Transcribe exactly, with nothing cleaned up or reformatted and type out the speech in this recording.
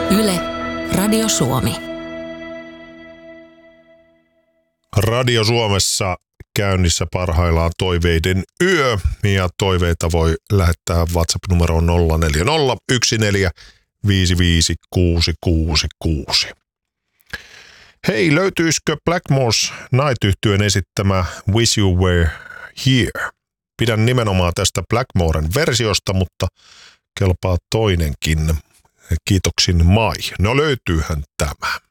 Yle, Radio Suomi. Radio Suomessa käynnissä parhaillaan toiveiden yö, ja toiveita voi lähettää WhatsApp-numeroon nolla neljä nolla yksi neljä viisi viisi kuusi kuusi kuusi. Hei, löytyisikö Blackmore's Night-yhtyeen esittämä Wish You Were Here? Pidän nimenomaan tästä Blackmoren versiosta, mutta kelpaa toinenkin. Kiitoksin Mai. No löytyyhän tämä.